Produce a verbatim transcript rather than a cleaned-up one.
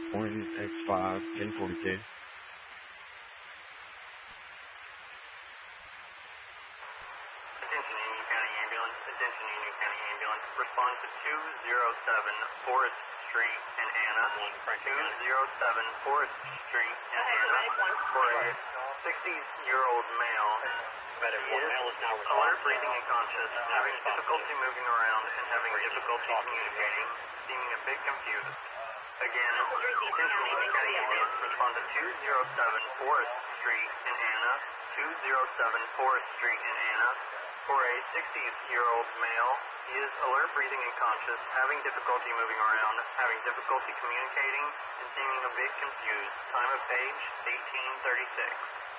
One X five, ten forty-two. Attention Union County Ambulance. Attention Union County Ambulance. Respond to two zero seven Forest Street in Anna. two zero seven Forest Street in Anna for a sixty-year-old male. Alert, breathing and conscious, having difficulty moving around and having difficulty communicating, seeming a bit confused. Again, attention Union County Ambulance. Respond to two zero seven Forest Street in Anna. two zero seven Forest Street in Anna for a sixty-year-old male. He is alert, breathing, and conscious, having difficulty moving around, having difficulty communicating, and seeming a bit confused. Time of page, eighteen thirty-six.